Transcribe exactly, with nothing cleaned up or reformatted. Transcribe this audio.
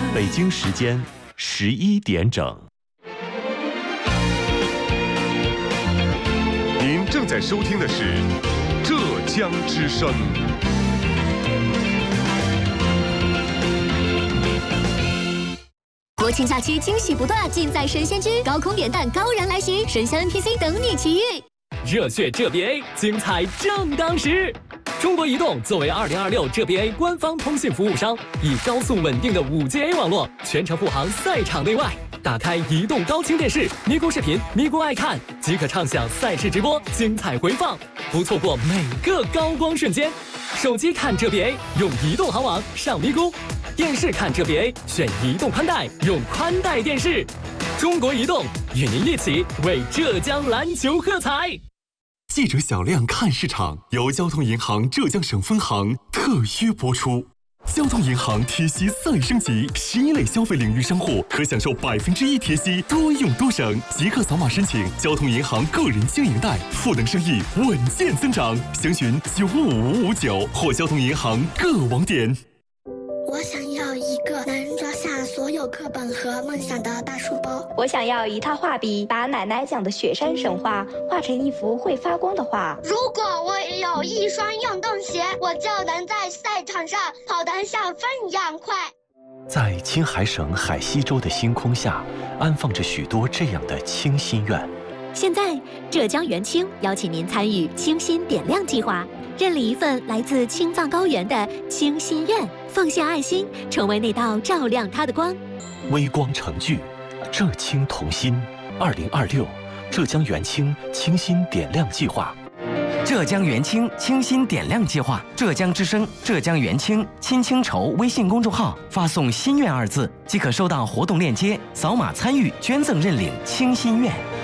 北京时间十一点整。 您正在收听的是浙江之声。 国庆假期惊喜不断，尽在神仙居，高空点弹高燃来袭，神仙 N P C 等你奇遇。 热血浙 B A， 精彩正当时。中国移动作为二零二六浙 B A 官方通信服务商，以高速稳定的五 G A 网络，全程护航赛场内外。打开移动高清电视，咪咕视频、咪咕爱看，即可畅享赛事直播、精彩回放，不错过每个高光瞬间。手机看浙 B A， 用移动行网上咪咕；电视看浙 B A， 选移动宽带，用宽带电视。中国移动与您一起为浙江篮球喝彩。 记者小亮看市场由交通银行浙江省分行特约播出。交通银行贴息再升级，十一类消费领域商户可享受百分之一贴息，多用多省。即刻扫码申请交通银行个人经营贷，赋能生意稳健增长。详询九五五五九或交通银行各网点。 我想要一个能装下所有课本和梦想的大书包。 我想要一套画笔，把奶奶讲的雪山神话画成一幅会发光的画。 如果我有一双运动鞋，我就能在赛场上跑得像风一样快。 在青海省海西州的星空下，安放着许多这样的清心愿。 现在，浙江元清邀请您参与清心点亮计划，认领一份来自青藏高原的清心愿，奉献爱心，成为那道照亮它的光。 微光成炬，浙青同心。二零二六，浙江元清清心点亮计划。 浙江元清清心点亮计划，浙江之声、浙江元清亲清筹微信公众号发送“心愿”二字，即可收到活动链接，扫码参与捐赠认领清心愿。